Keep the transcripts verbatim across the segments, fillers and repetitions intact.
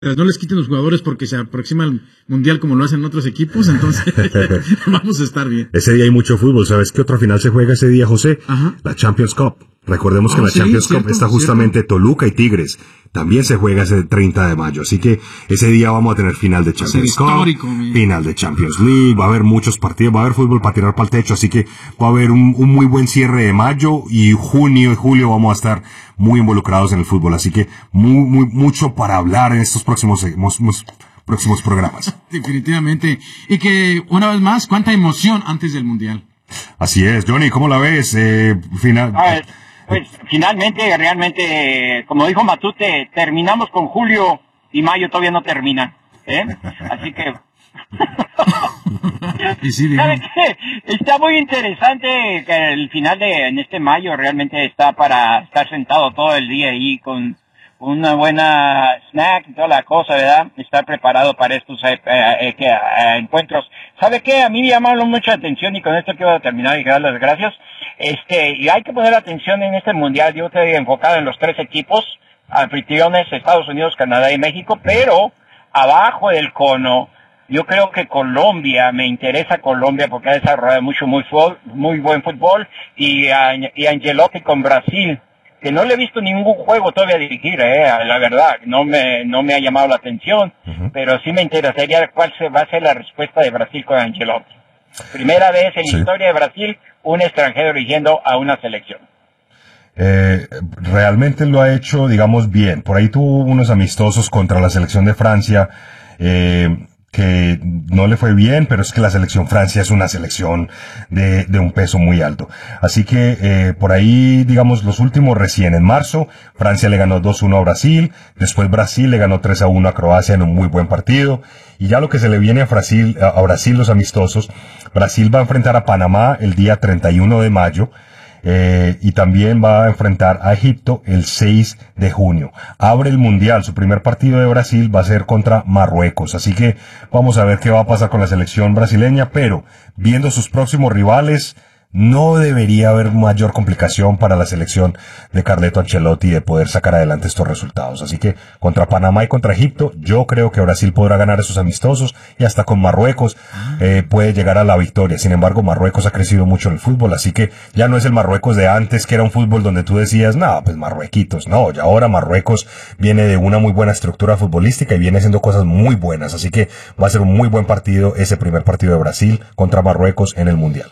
no les quiten los jugadores porque se aproxima el Mundial como lo hacen otros equipos, entonces vamos a estar bien. Ese día hay mucho fútbol. ¿Sabes qué otra final se juega ese día, José? Ajá. La Champions Cup. Recordemos oh, que en la sí, Champions cierto, Cup está justamente cierto. Toluca y Tigres. También se juega ese treinta de mayo. Así que ese día vamos a tener final de Champions Cup, final de Champions League, va a haber muchos partidos, va a haber fútbol para tirar para el techo. Así que va a haber un, un muy buen cierre de mayo, y junio y julio vamos a estar muy involucrados en el fútbol. Así que muy, muy, mucho para hablar en estos próximos, próximos programas. Definitivamente. Y que, una vez más, cuánta emoción antes del Mundial. Así es. Johnny, ¿cómo la ves? Eh, final... A ver, pues finalmente, realmente, como dijo Matute, terminamos con julio y mayo todavía no termina, ¿eh? Así que... y sí, ¿Sabe qué? Está muy interesante que el final de en este mayo realmente está para estar sentado todo el día ahí con una buena snack y toda la cosa, ¿verdad? Estar preparado para estos eh, eh, eh, encuentros. ¿Sabe qué? A mí me llamaron mucha atención, y con esto quiero terminar y dar las gracias. Este, y hay que poner atención en este mundial. Yo estoy enfocado en los tres equipos anfitriones, Estados Unidos, Canadá y México, pero abajo del cono, yo creo que Colombia, me interesa Colombia porque ha desarrollado mucho muy, fútbol, muy buen fútbol, y, y Ancelotti con Brasil, que no le he visto ningún juego todavía dirigir, eh, la verdad, no me, no me ha llamado la atención, uh-huh. pero sí me interesaría cuál se va a ser la respuesta de Brasil con Ancelotti. Primera vez en sí. la historia de Brasil, un extranjero dirigiendo a una selección. Eh, realmente lo ha hecho, digamos, bien. Por ahí tuvo unos amistosos contra la selección de Francia, eh, que no le fue bien, pero es que la selección Francia es una selección de, de un peso muy alto. Así que, eh, por ahí, digamos, los últimos recién en marzo, Francia le ganó dos uno a Brasil, después Brasil le ganó tres a uno a Croacia en un muy buen partido, y ya lo que se le viene a Brasil, a Brasil los amistosos, Brasil va a enfrentar a Panamá el día treinta y uno de mayo, Eh, y también va a enfrentar a Egipto el seis de junio. Abre el Mundial, su primer partido de Brasil va a ser contra Marruecos, así que vamos a ver qué va a pasar con la selección brasileña, pero viendo sus próximos rivales, no debería haber mayor complicación para la selección de Carleto Ancelotti de poder sacar adelante estos resultados. Así que contra Panamá y contra Egipto, yo creo que Brasil podrá ganar esos amistosos, y hasta con Marruecos eh, puede llegar a la victoria. Sin embargo, Marruecos ha crecido mucho en el fútbol, así que ya no es el Marruecos de antes, que era un fútbol donde tú decías, no, pues marruequitos. No, ya ahora Marruecos viene de una muy buena estructura futbolística y viene haciendo cosas muy buenas. Así que va a ser un muy buen partido ese primer partido de Brasil contra Marruecos en el Mundial.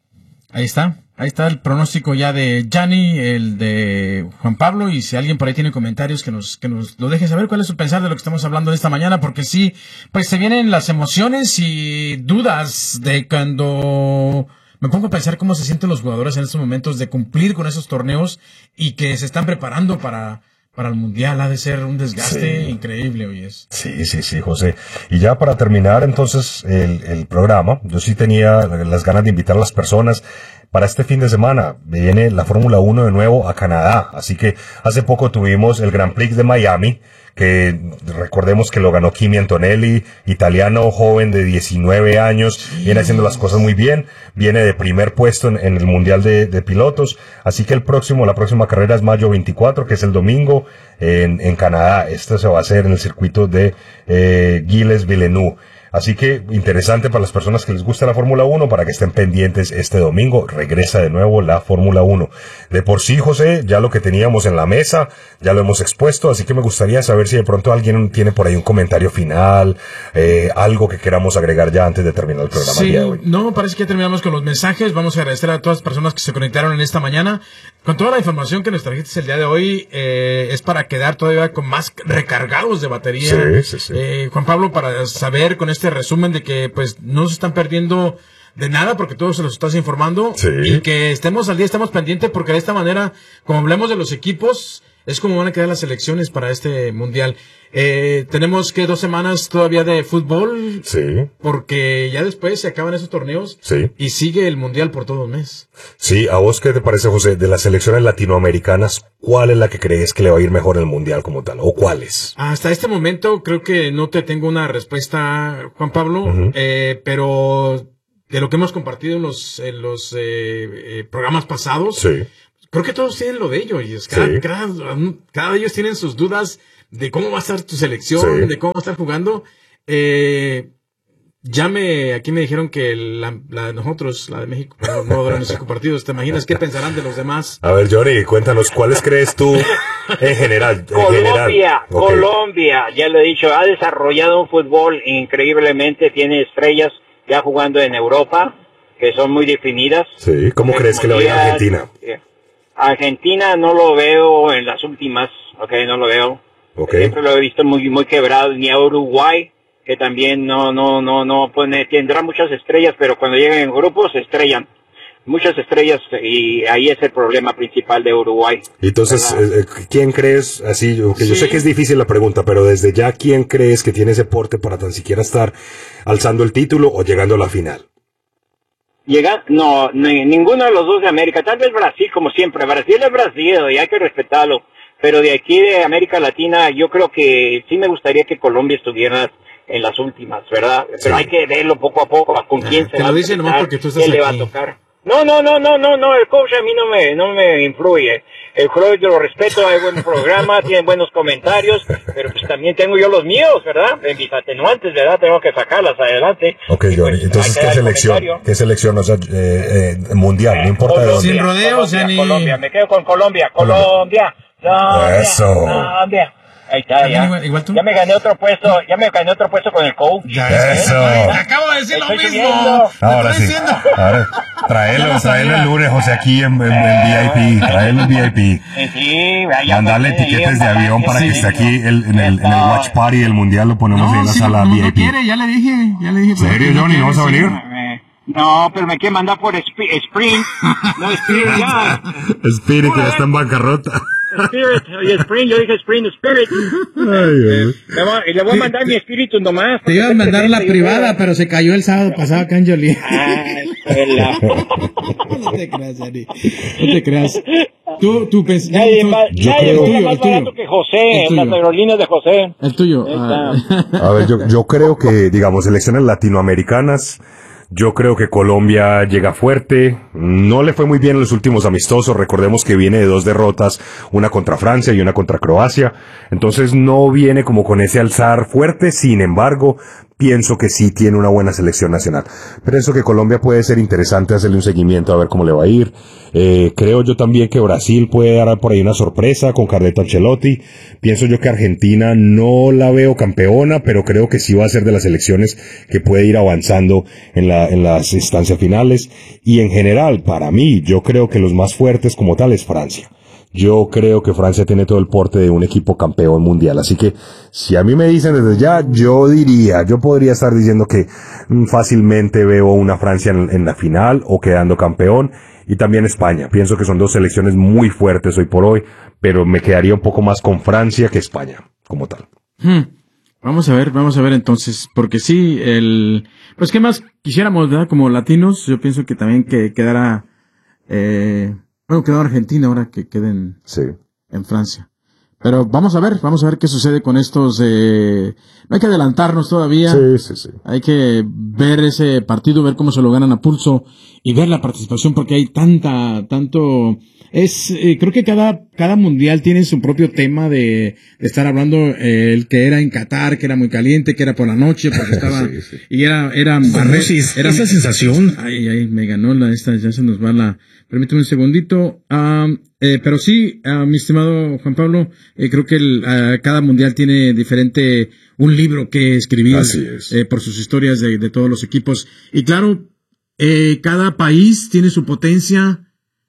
Ahí está, ahí está el pronóstico ya de Gianni, el de Juan Pablo, y si alguien por ahí tiene comentarios, que nos, que nos lo deje saber cuál es su pensar de lo que estamos hablando de esta mañana, porque sí, pues se vienen las emociones y dudas de cuando me pongo a pensar cómo se sienten los jugadores en estos momentos de cumplir con esos torneos y que se están preparando para... Para el Mundial. Ha de ser un desgaste sí. increíble hoy es. Sí, sí, sí, José. Y ya para terminar entonces el, el programa, yo sí tenía las ganas de invitar a las personas. Para este fin de semana viene la Fórmula uno de nuevo a Canadá. Así que hace poco tuvimos el Grand Prix de Miami, que recordemos que lo ganó Kimi Antonelli, italiano joven de diecinueve años, viene haciendo las cosas muy bien, viene de primer puesto en, en el Mundial de, de Pilotos, así que el próximo, la próxima carrera es mayo veinticuatro, que es el domingo, en, en Canadá. Esto se va a hacer en el circuito de eh, Gilles Villeneuve. Así que interesante para las personas que les gusta la Fórmula uno, para que estén pendientes este domingo. Regresa de nuevo la Fórmula uno. De por sí, José, ya lo que teníamos en la mesa, ya lo hemos expuesto, así que me gustaría saber si de pronto alguien tiene por ahí un comentario final, eh, algo que queramos agregar ya antes de terminar el programa. Sí, el día de hoy. No, parece que ya terminamos con los mensajes. Vamos a agradecer a todas las personas que se conectaron en esta mañana. Con toda la información que nos trajiste el día de hoy, eh, es para quedar todavía con más recargados de batería. Sí, sí, sí. Eh, Juan Pablo, para saber con este resumen de que pues no se están perdiendo de nada porque todos se los estás informando. Sí. Y que estemos al día, estemos pendientes, porque de esta manera, como hablemos de los equipos, es como van a quedar las elecciones para este mundial. Eh, tenemos que dos semanas todavía de fútbol. Sí. Porque ya después se acaban esos torneos. Sí. Y sigue el mundial por todo un mes. Sí, ¿a vos qué te parece, José? De las selecciones latinoamericanas, ¿cuál es la que crees que le va a ir mejor el mundial como tal? ¿O cuáles? Hasta este momento creo que no te tengo una respuesta, Juan Pablo, Uh-huh. eh, pero de lo que hemos compartido en los, en los eh, eh, programas pasados, Sí. creo que todos tienen lo de ellos. Y es cada, Sí. cada, cada de ellos tienen sus dudas de cómo va a estar tu selección, sí. de cómo va a estar jugando. Eh, ya me, aquí me dijeron que la, la de nosotros, la de México, no, no habrá cinco partidos. ¿Te imaginas qué pensarán de los demás? A ver, Johnny, cuéntanos, ¿cuáles crees tú en general? En Colombia, general? Okay. Colombia, ya lo he dicho, ha desarrollado un fútbol increíblemente, tiene estrellas ya jugando en Europa, que son muy definidas. Sí, ¿cómo el crees que le vaya a Argentina? Argentina no lo veo en las últimas, ok, no lo veo. Okay. Siempre lo he visto muy muy quebrado, ni a Uruguay, que también no no no no pone, tendrá muchas estrellas, pero cuando llegan en grupos se estrellan. Muchas estrellas, y ahí es el problema principal de Uruguay. Entonces, eh, ¿quién crees, así, que sí. Yo sé que es difícil la pregunta, pero desde ya, ¿quién crees que tiene ese porte para tan siquiera estar alzando el título o llegando a la final? Llega, no, ni, ninguno de los dos de América, tal vez Brasil, como siempre. Brasil es Brasil y hay que respetarlo, pero de aquí de América Latina yo creo que sí me gustaría que Colombia estuviera en las últimas, ¿verdad? Pero sí. Hay que verlo poco a poco, con quién se va a tocar, quién le va a tocar. No, no, no, no, no, no, el coach a mí no me, no me influye. El coach yo lo respeto, hay buen programa, tienen buenos comentarios, pero pues también tengo yo los míos, ¿verdad? En mis atenuantes, ¿verdad? Tengo que sacarlas adelante. Ok, Johnny, pues, entonces, ¿qué selección? ¿Qué selección? O sea, eh, eh, mundial, no importa Colombia, de dónde. Sin rodeos, Colombia, ni... Colombia, me quedo con Colombia, Colombia, Colombia, eso. Colombia. Ahí está, ya. Igual, igual tú. Ya me gané otro puesto, ya me gané otro puesto con el coach. Ya, eso. ¿Eh? Acabo de decir Estoy lo mismo. subiendo. Ahora sí. Diciendo. Ahora, tráelo, tráelo el lunes, José, aquí en, en, en V I P. Tráelo en V I P. Sí, sí, vaya. Mandarle tiquetes de avión para sí, que sí, esté aquí sí. el, en, el, en el Watch Party del Mundial, lo ponemos No, ahí en la si sala no, V I P. No quiere, ya le dije, ya le dije. ¿En serio, Johnny? ¿No vas a venir? No, pero me quiere mandar por Sp Spring. No, Spirit ya. Spirit, que ya está en bancarrota. Spirit, oye, Spring, yo dije Spring, Spirit. Y le voy a mandar mi espíritu nomás. Te iba a mandar la privada, pero se cayó el sábado pasado acá en Jolie. Ah, la... No te creas, Ari. No te creas. Tú, tú pensas. Nadie, más, yo nadie creo, es más barato que José, en las aerolíneas de José. El tuyo. Ah. A ver, yo, yo creo que, digamos, selecciones latinoamericanas, yo creo que Colombia llega fuerte. No le fue muy bien en los últimos amistosos. Recordemos que viene de dos derrotas, una contra Francia y una contra Croacia. Entonces no viene como con ese alzar fuerte. Sin embargo, pienso que sí tiene una buena selección nacional. Pienso que Colombia puede ser interesante hacerle un seguimiento a ver cómo le va a ir. Eh, creo yo también que Brasil puede dar por ahí una sorpresa con Carleto Ancelotti. Pienso yo que Argentina no la veo campeona, pero creo que sí va a ser de las selecciones que puede ir avanzando en la, en las instancias finales. Y en general, para mí, yo creo que los más fuertes como tal es Francia. Yo creo que Francia tiene todo el porte de un equipo campeón mundial. Así que, si a mí me dicen desde ya, yo diría, yo podría estar diciendo que mm, fácilmente veo una Francia en, en la final o quedando campeón. Y también España. Pienso que son dos selecciones muy fuertes hoy por hoy, pero me quedaría un poco más con Francia que España, como tal. Hmm. Vamos a ver, vamos a ver entonces, porque sí, el, pues qué más quisiéramos, ¿verdad? Como latinos, yo pienso que también que quedara, eh, bueno, quedó Argentina ahora que queden sí. en Francia. Pero vamos a ver, vamos a ver qué sucede con estos, eh, no hay que adelantarnos todavía. Sí, sí, sí. Hay que ver ese partido, ver cómo se lo ganan a pulso y ver la participación porque hay tanta, tanto, es, eh, creo que cada, cada mundial tiene su propio tema de, de estar hablando, eh, el que era en Qatar, que era muy caliente, que era por la noche, porque estaba, sí, sí. y era, era, barre, sí, era esa sensación. Ay, ay, me ganó la, esta, ya se nos va la, permíteme un segundito, um, Eh, pero sí, uh, mi estimado Juan Pablo, eh, creo que el, uh, cada mundial tiene diferente, un libro que escribir eh, por sus historias de, de todos los equipos. Y claro, eh, cada país tiene su potencia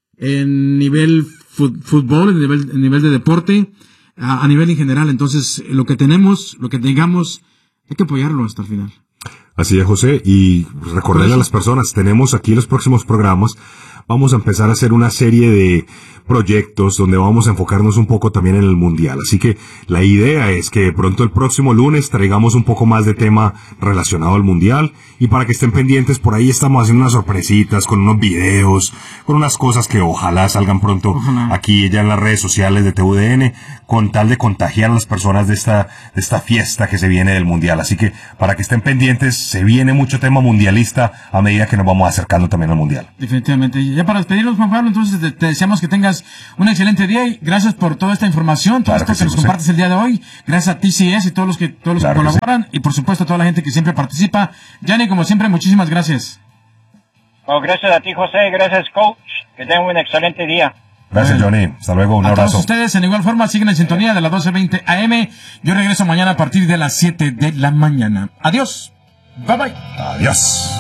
en nivel fut, fútbol, en nivel, en nivel de deporte, a, a nivel en general. Entonces, lo que tenemos, lo que tengamos, hay que apoyarlo hasta el final. Así es, José, y recordarle a las personas, tenemos aquí los próximos programas. Vamos a empezar a hacer una serie de proyectos donde vamos a enfocarnos un poco también en el mundial. Así que la idea es que de pronto el próximo lunes traigamos un poco más de tema relacionado al mundial. Y para que estén pendientes, por ahí estamos haciendo unas sorpresitas con unos videos, con unas cosas que ojalá salgan pronto ojalá. Aquí ya en las redes sociales de T U D N, con tal de contagiar a las personas de esta, de esta fiesta que se viene del mundial. Así que para que estén pendientes, se viene mucho tema mundialista a medida que nos vamos acercando también al mundial. Definitivamente. ya para despedirnos, Juan Pablo, entonces te, te deseamos que tengas un excelente día y gracias por toda esta información, todo Claro esto que que, sí, nos José. compartes el día de hoy. Gracias a T C S y todos los que todos los Claro que que sí. colaboran y por supuesto a toda la gente que siempre participa. Gianni, como siempre, muchísimas gracias. Oh, gracias a ti, José. Gracias, coach. Que tengan un excelente día. Gracias, Johnny. Hasta luego. Un A abrazo. todos ustedes, en igual forma, siguen en sintonía de las doce veinte A M. Yo regreso mañana a partir de las siete de la mañana. Adiós. Bye bye. Adiós.